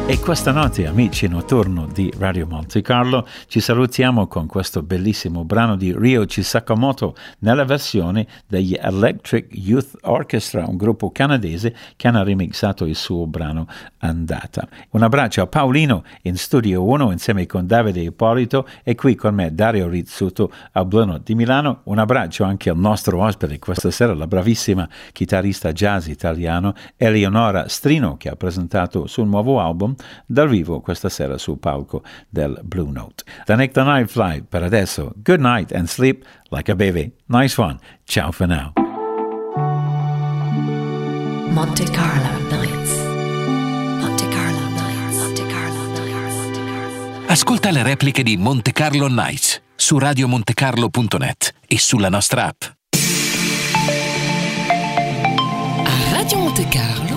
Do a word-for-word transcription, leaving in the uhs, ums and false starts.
E questa notte, amici notturno di Radio Monte Carlo, ci salutiamo con questo bellissimo brano di Ryoichi Sakamoto nella versione degli Electric Youth Orchestra, un gruppo canadese che hanno remixato il suo brano Andata. Un abbraccio a Paolino in Studio uno insieme con Davide Ippolito e qui con me Dario Rizzuto a Blue Note di Milano. Un abbraccio anche al nostro ospite questa sera, la bravissima chitarrista jazz italiano Eleonora Strino, che ha presentato sul nuovo album dal vivo questa sera sul palco del Blue Note. The Nick the Night Fly per adesso. Good night and sleep like a baby. Nice one. Ciao for now. Monte Carlo Nights. Monte Carlo Nights. Monte Carlo Nights. Monte Carlo. Ascolta le repliche di Monte Carlo Nights su radio monte carlo punto net e sulla nostra app. A Radio Monte Carlo